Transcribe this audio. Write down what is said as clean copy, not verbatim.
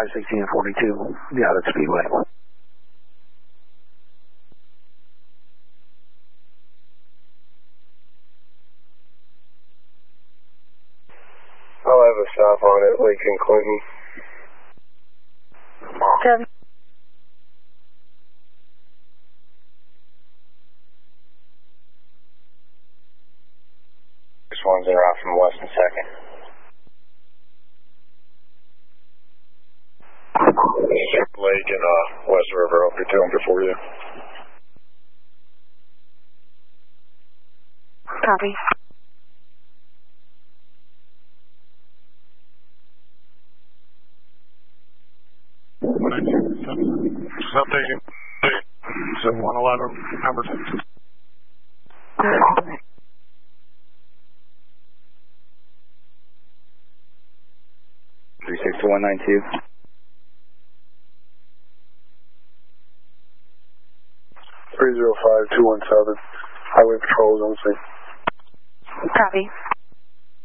516 and 42, the other speedway. I'll have a stop on it, Lincoln Clinton. Copy. This one's in route from West and 2nd. Lake and West River, I'll be to them before you. Copy. Substation 7111, number 2. 36192. 305-217, Highway Patrol Zone C. Copy.